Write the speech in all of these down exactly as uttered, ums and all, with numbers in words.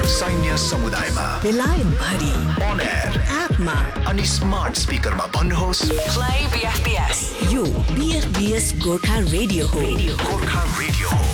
सैन्य समुदायमा बेलायत भरि on air एपमा अनि स्मार्ट स्पिकरमा भन्नुहोस् प्ले बीएफबीएस। यो बीएफबीएस गोर्खा रेडियो हो। गोर्खा रेडियो हो।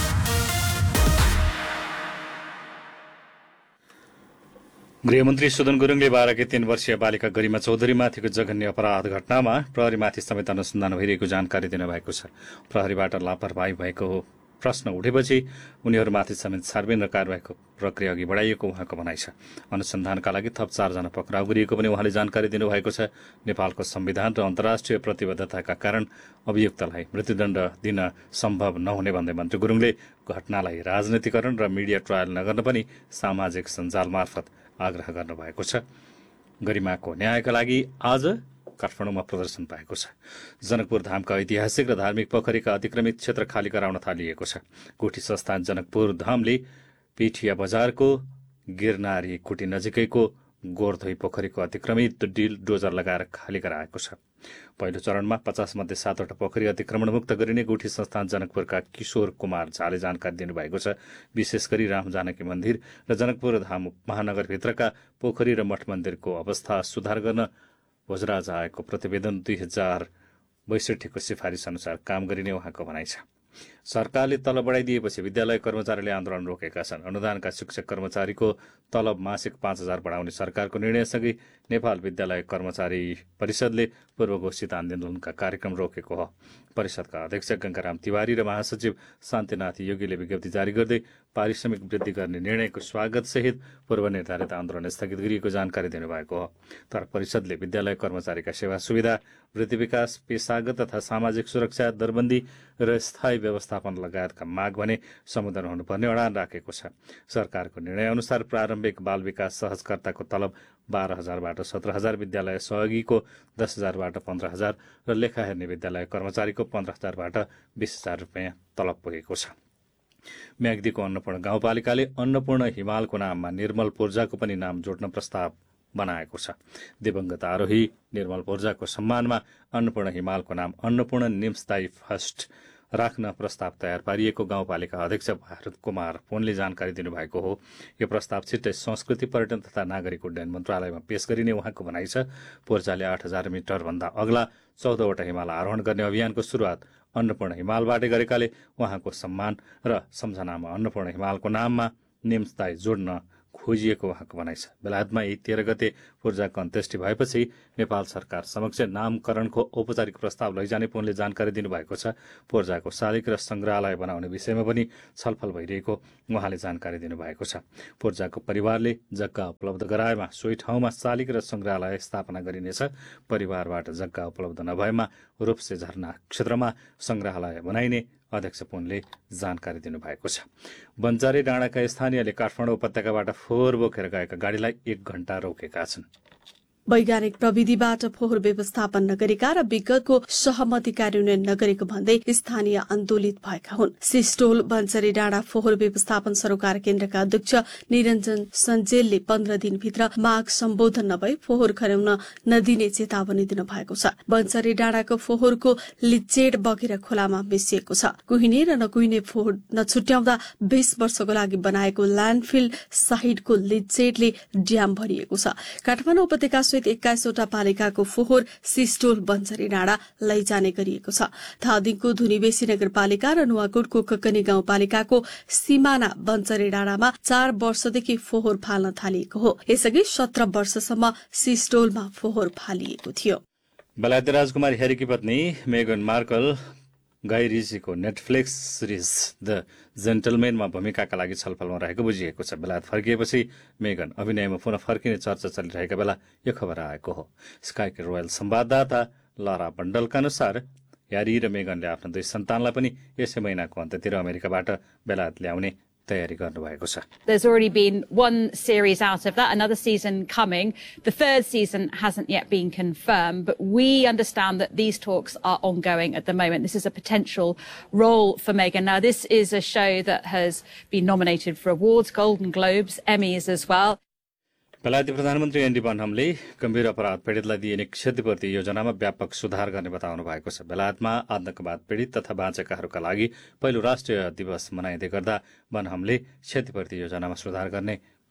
गृहमन्त्री सुदन गुरुङले बाह्रकी तीन वर्षीय बालिका गरिमा चौधरीमाथिको जघन्य अपराध घटनामा प्रहरीमाथि समेत अनुसन्धान भइरहेको जानकारी दिनुभएको छ। प्रहरीबाट लापरवाही भएको प्रश्न उठेपछि उनीहरूमाथि समेत छानबिन र कारवाहीको प्रक्रिया अघि बढाइएको उहाँको भनाइ छ। अनुसन्धानका लागि थप चारजना पक्राउ गरिएको पनि उहाँले जानकारी दिनुभएको छ। नेपालको संविधान र अन्तर्राष्ट्रिय प्रतिबद्धताका कारण अभियुक्तलाई मृत्युदण्ड दिन सम्भव नहुने भन्दै मन्त्री गुरुङले घटनालाई राजनीतिकरण र मिडिया ट्रायल नगर्न पनि सामाजिक सञ्जाल मार्फत आग्रह गर्नुभएको छ। गरिमाको न्यायका लागि आज काठमाडौँमा प्रदर्शन पाएको छ। जनकपुर धामका ऐतिहासिक र धार्मिक पोखरीका अतिक्रमित क्षेत्र खाली गराउन थालिएको छ। गुठी संस्थान जनकपुर धामले पिठिया बजारको गिरनारी कुटी नजिकैको गोरधोई पोखरीको अतिक्रमित डिल डोजर लगाएर खाली गराएको छ। पहिलो चरणमा पचास मध्ये सातवटा पोखरी अतिक्रमणमुक्त गरिने गुठी संस्थान जनकपुरका किशोर कुमार झाले जानकारी दिनुभएको छ। विशेष गरी राम जानकी मन्दिर र जनकपुर धाम महानगरभित्रका पोखरी र मठ मन्दिरको अवस्था सुधार गर्न भोजराज आएको प्रतिवेदन दुई हजार बैसठीको सिफारिस अनुसार काम गरिने उहाँको भनाइ छ। सरकारले तलब बढाइदिएपछि विद्यालय कर्मचारीले आन्दोलन रोकेका छन्। अनुदानका शिक्षक कर्मचारीको तलब मासिक पाँच हजार बढाउने सरकारको निर्णयसँगै नेपाल विद्यालय कर्मचारी परिषदले पूर्व घोषित आन्दोलनका कार्यक्रम रोकेको हो। परिषदका अध्यक्ष गंगाराम तिवारी र महासचिव शान्तिनाथ योगीले विज्ञप्ति जारी गर्दै पारिश्रमिक वृद्धि गर्ने निर्णयको स्वागत सहित पूर्व निर्धारित आन्दोलन स्थगित गरिएको जानकारी दिनुभएको हो। तर परिषदले विद्यालय कर्मचारीका सेवा सुविधा, वृद्धि विकास, पेशागत तथा सामाजिक सुरक्षा, दरबन्दी र स्थायी व्यवस्थापन लगायतका माग भने सम्बोधन हुनुपर्ने अडान राखेको छ। सरकारको निर्णय अनुसार प्रारम्भिक बाल विकास सहजकर्ताको तलब बाह्र हजारबाट सत्र हजार, विद्यालय सहयोगीको दस हजारबाट पन्ध्र हजार र लेखा हेर्ने विद्यालय कर्मचारीको पन्ध्र हजारबाट बीस हजार रुपियाँ तलब पुगेको छ। म्याग्दीको अन्नपूर्ण गाउँपालिकाले अन्नपूर्ण हिमालको नाममा निर्मल पूर्जाको पनि नाम जोड्न प्रस्ताव बनाएको छ। दिवंगत आरोही निर्मल पूर्जाको सम्मानमा अन्नपूर्ण हिमालको नाम अन्नपूर्ण निम्सदाई फर्स्ट राख्न प्रस्ताव तयार पारिएको गाउँपालिका अध्यक्ष भारत कुमार फोनले जानकारी दिनुभएको हो। यो प्रस्ताव छिट्टै संस्कृति, पर्यटन तथा नागरिक उड्डयन मन्त्रालयमा पेश गरिने उहाँको भनाइ छ। पूर्जाले आठ हजार मिटर भन्दा अग्ला चौधवटा हिमाल आरोहण गर्ने अभियानको शुरूआत अन्नपूर्ण हिमालबाटै गरेकाले उहाँको सम्मान र सम्झनामा अन्नपूर्ण हिमालको नाममा निम्सदाई जोड्न खोजिएको उहाँको भनाइ छ। बेलायतमा यही तेह्र गते पूर्जाको अन्त्येष्टि भएपछि नेपाल सरकार समक्ष नामकरणको औपचारिक प्रस्ताव लैजाने पुनले जानकारी दिनुभएको छ। पूर्जाको शालिग र संग्रहालय बनाउने विषयमा पनि छलफल भइरहेको उहाँले जानकारी दिनुभएको छ। पूर्जाको परिवारले जग्गा उपलब्ध गराएमा सोही ठाउँमा शालिग र संग्रहालय स्थापना गरिनेछ। परिवारबाट जग्गा उपलब्ध नभएमा रूपसे झरना क्षेत्रमा संग्रहालय बनाइने अध्यक्ष पुनले जानकारी दिनुभएको छ। बन्जारे डाँडाका स्थानीयले काठमाडौँ उपत्यकाबाट फोहोर बोकेर गएका गाडीलाई एक घण्टा रोकेका छन्। वैज्ञानिक प्रविधिबाट फोहोर व्यवस्थापन नगरेका र विगतको सहमति कार्यान्वयन नगरेको भन्दै स्थानीय आन्दोलित भएका हुन्। सिस्टोल बन्चरी डाँडा फोहोर व्यवस्थापन सरोकार केन्द्रका अध्यक्ष निरञ्जन सञ्जेलले पन्ध्र दिनभित्र माग सम्बोधन नभई फोहोर खन्याउन नदिने चेतावनी दिनुभएको छ। बन्चरी डाँडाको फोहोरको लिचेड बगेर खोलामा मिसिएको छ। कुहिने र नकुहिने फोहोर नछुट्याउँदा बीस वर्षको लागि बनाएको ल्यान्डफिल साइडको लिचेडले ड्याम भरिएको छ। काठमाडौँ उपत्यका सहित एक्काइसवटा पालिकाको फोहोर सिस्टोल बन्चरी डाँडा लैजाने गरिएको छ। धादिङको धुनीबेसी नगरपालिका र नुवाकोटको ककनी गाउँपालिकाको सिमाना बन्चरी डाँडामा चार वर्षदेखि फोहोर फाल्न थालिएको हो। यसअघि सत्र वर्षसम्म सिस्टोलमा फोहोर फालिएको थियो। बेलायती राजकुमारी हेरीकी पत्नी मेगन मार्कल गाई रिचीको नेटफ्लिक्स सिरिज द जेन्टलमेनमा भूमिकाका लागि छलफलमा रहेको बुझिएको छ। बेलायत फर्किएपछि मेगन अभिनयमा पुनः फर्किने चर्चा चलिरहेका बेला यो खबर आएको हो। स्काईकी रोयल संवाददाता लरा बण्डलका अनुसार ह्यारी र मेगनले आफ्ना दुई सन्तानलाई पनि यसै महिनाको अन्त्यतिर अमेरिकाबाट बेलायत ल्याउने तयारी गर्नुभएको छ। There's already been one series out of that, another season coming. The third season hasn't yet been confirmed, but we understand that these talks are ongoing at the moment. This is a potential role for Meghan. Now, this is a show that has been nominated for awards, Golden Globes, Emmys as well. बेलायती प्रधानमन्त्री एन्डी बनहमले गम्भीर अपराध पीडितलाई दिइने क्षतिपूर्ति योजनामा व्यापक सुधार गर्ने बताउनु भएको छ। बेलायतमा आतंकवाद पीडित तथा बाँचेकाहरूका लागि पहिलो राष्ट्रिय दिवस मनाइँदै गर्दा बनहमले क्षतिपूर्ति योजनामा सुधार गर्ने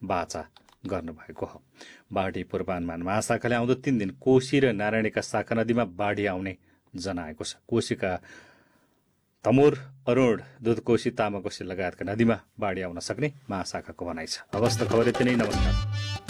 वाचा गर्नुभएको हो। बाढी पूर्वानुमान महाशाखाले आउँदो तीन दिन कोशी र नारायणीका शाखा नदीमा बाढी आउने जनाएको छ। कोशीका तमोर, अरूण, दुधकोशी, तामाकोशी लगायतका नदीमा बाढी आउन सक्ने महाशाखाको भनाइ छ। अवस्था खबर यति नै। नमस्कार।